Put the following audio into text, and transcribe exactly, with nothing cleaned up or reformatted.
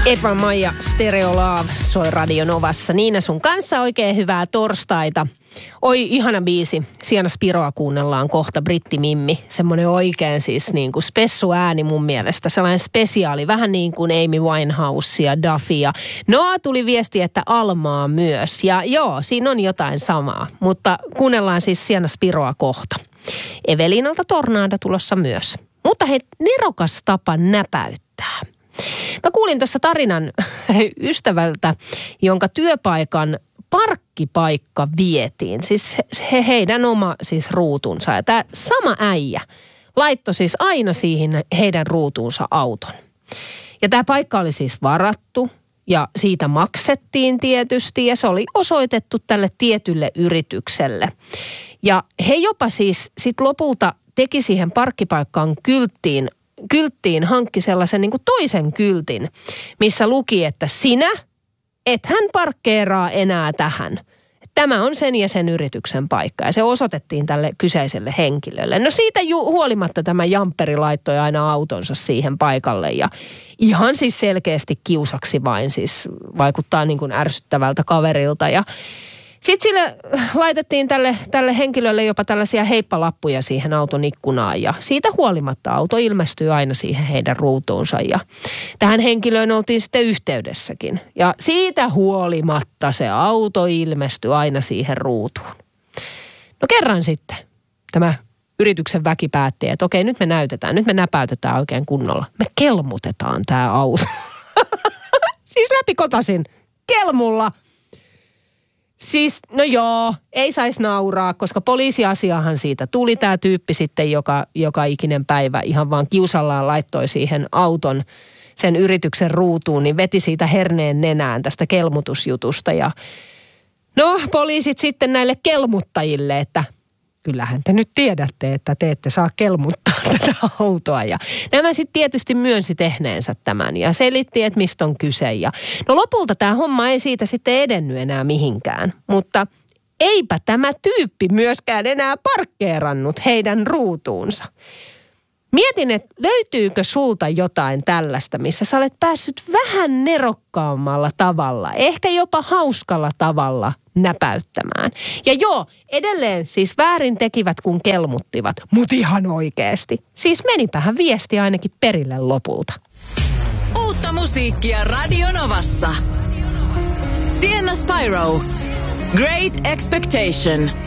Edvard Maija, Stereo Love soi Radio Novassa. Niina sun kanssa oikein hyvää torstaita. Oi, ihana biisi. Sienna Spiroa kuunnellaan kohta, Britti Mimmi. Semmoinen oikein siis niin kuin spessu ääni mun mielestä. Sellainen spesiaali, vähän niin kuin Amy Winehouse ja Duffy. No, tuli viesti, että Almaa myös. Ja joo, siinä on jotain samaa. Mutta kuunnellaan siis Sienna Spiroa kohta. Evelinalta Tornada tulossa myös. Mutta hei, nerokas tapa näpäyttää. Mä kuulin tuossa tarinan ystävältä, jonka työpaikan parkkipaikka vietiin. Siis he, heidän oma siis ruutunsa. Ja tämä sama äijä laittoi siis aina siihen heidän ruutuunsa auton. Ja tämä paikka oli siis varattu ja siitä maksettiin tietysti ja se oli osoitettu tälle tietylle yritykselle. Ja he jopa siis sit lopulta teki siihen parkkipaikkaan kylttiin kylttiin hankki sellaisen niin kuin toisen kyltin, missä luki, että sinä et hän parkkeeraa enää tähän. Tämä on sen ja sen yrityksen paikka ja se osoitettiin tälle kyseiselle henkilölle. No siitä ju- huolimatta tämä jampperi laittoi aina autonsa siihen paikalle ja ihan siis selkeästi kiusaksi vain siis vaikuttaa niin kuin ärsyttävältä kaverilta ja sitten sille laitettiin tälle, tälle henkilölle jopa tällaisia heippalappuja siihen auton ikkunaan ja siitä huolimatta auto ilmestyy aina siihen heidän ruutuunsa ja tähän henkilöön oltiin sitten yhteydessäkin. Ja siitä huolimatta se auto ilmestyi aina siihen ruutuun. No kerran sitten tämä yrityksen väki päätti, että okei nyt me näytetään, nyt me näpäytetään oikein kunnolla. Me kelmutetaan tämä auto. Siis läpikotasin kelmulla. Siis, no joo, ei saisi nauraa, koska poliisiasiahan siitä tuli tämä tyyppi sitten, joka, joka ikinen päivä ihan vaan kiusallaan laittoi siihen auton sen yrityksen ruutuun, niin veti siitä herneen nenään tästä kelmutusjutusta. Ja no, poliisit sitten näille kelmuttajille, että kyllähän te nyt tiedätte, että te ette saa kelmuttaa tätä autoa. Ja nämä sitten tietysti myönsi tehneensä tämän ja selitti, että mistä on kyse. Ja no lopulta tämä homma ei siitä sitten edennyt enää mihinkään, mutta eipä tämä tyyppi myöskään enää parkkeerannut heidän ruutuunsa. Mietin, että löytyykö sulta jotain tällaista, missä sä olet päässyt vähän nerokkaammalla tavalla, ehkä jopa hauskalla tavalla näpäyttämään. Ja joo, edelleen siis väärin tekivät, kun kelmuttivat, mutta ihan oikeasti. Siis menipähän viesti ainakin perille lopulta. Uutta musiikkia Radio Novassa. Sienna Spyro, Great Expectation.